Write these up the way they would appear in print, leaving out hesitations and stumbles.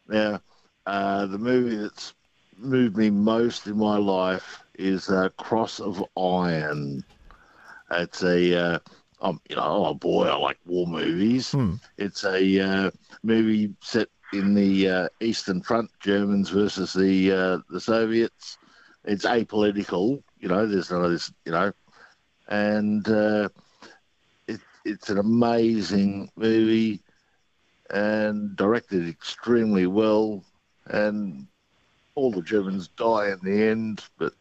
Now, the movie that's moved me most in my life is Cross of Iron. It's oh boy, I like war movies. Hmm. It's a movie set in the Eastern Front, Germans versus the Soviets. It's apolitical, there's none of this, and it's an amazing movie and directed extremely well. And all the Germans die in the end, but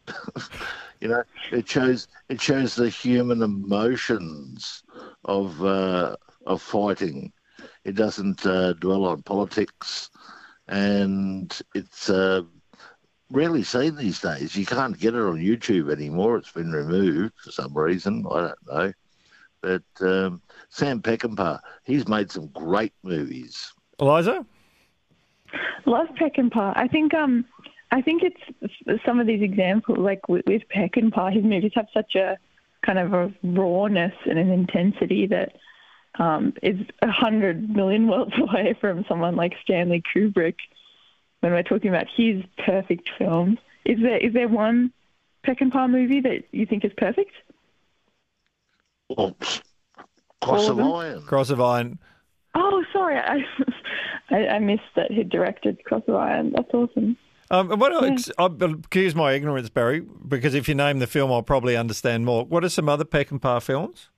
it shows the human emotions of fighting. It doesn't dwell on politics, and it's rarely seen these days. You can't get it on YouTube anymore. It's been removed for some reason. I don't know. But Sam Peckinpah, he's made some great movies. Eliza? Love Peckinpah. I think it's some of these examples, like with Peckinpah, his movies have such a kind of a rawness and an intensity that is 100 million worlds away from someone like Stanley Kubrick when we're talking about his perfect films. Is there one Peckinpah movie that you think is perfect? Well, Cross of Iron. Cross of Iron. Oh, sorry, I missed that he directed Cross of Iron. That's awesome. Excuse my ignorance, Barry, because if you name the film, I'll probably understand more. What are some other Peckinpah films?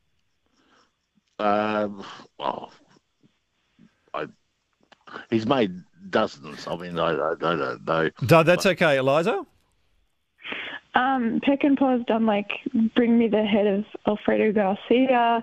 He's made dozens. I mean, I don't know. No, that's okay, Eliza. Peckinpah's done like Bring Me the Head of Alfredo Garcia.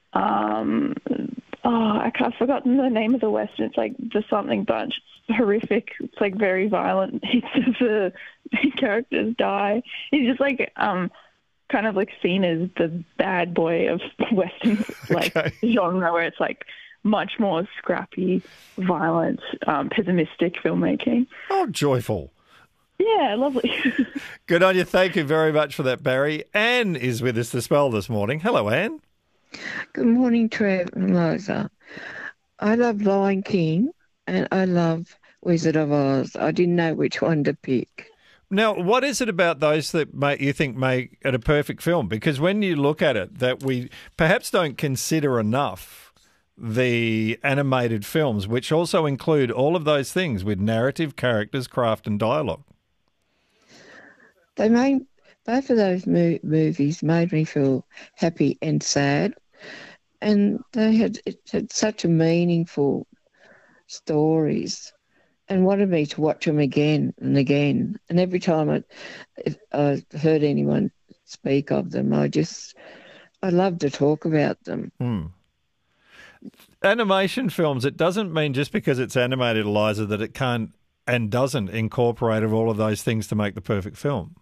I've forgotten the name of the Western. It's like The Something Bunch. It's horrific. It's like very violent. Heaps of the characters die. He's just like kind of like seen as the bad boy of Western genre, where it's like much more scrappy, violent, pessimistic filmmaking. Oh, joyful. Yeah, lovely. Good on you. Thank you very much for that, Barry. Anne is with us as well this morning. Hello, Anne. Good morning, Trev and Liza. I love Lion King and I love Wizard of Oz. I didn't know which one to pick. Now, what is it about those that you think make it a perfect film? Because when you look at it, that we perhaps don't consider enough the animated films, which also include all of those things with narrative, characters, craft and dialogue. Both of those movies made me feel happy and sad, and it had such a meaningful stories, and wanted me to watch them again and again. And every time I heard anyone speak of them, I love to talk about them. Animation films, it doesn't mean just because it's animated, Eliza, that it can't and doesn't incorporate all of those things to make the perfect film.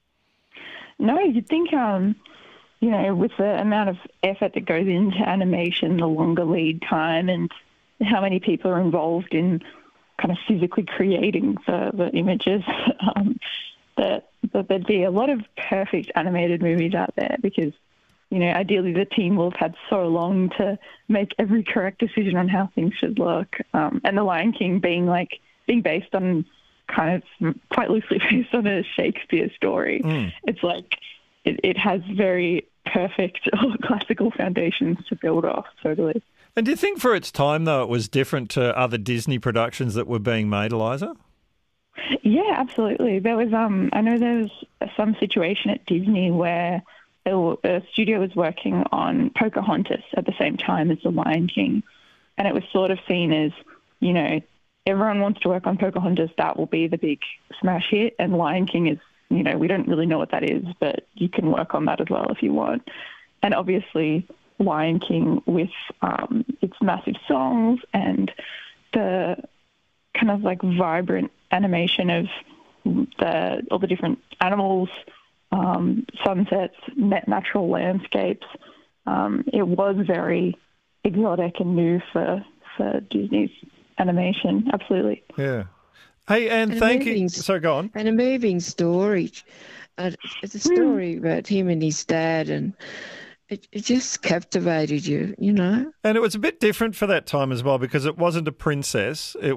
No, you'd think, with the amount of effort that goes into animation, the longer lead time, and how many people are involved in kind of physically creating the images, that there'd be a lot of perfect animated movies out there because, ideally the team will have had so long to make every correct decision on how things should look. And The Lion King being based on kind of quite loosely based on a Shakespeare story. It's like it has very perfect classical foundations to build off, totally. And do you think for its time, though, it was different to other Disney productions that were being made, Eliza? Yeah, absolutely. There was, I know there was some situation at Disney where a studio was working on Pocahontas at the same time as The Lion King, and it was sort of seen as, everyone wants to work on Pocahontas, that will be the big smash hit, and Lion King is, we don't really know what that is, but you can work on that as well if you want. And obviously Lion King with its massive songs and the kind of like vibrant animation of all the different animals, sunsets, natural landscapes. It was very exotic and new for Disney's animation, absolutely. Yeah. Hey, Anne, thank you. So go on. And a moving story. It's a story about him and his dad, and it just captivated you, And it was a bit different for that time as well because it wasn't a princess.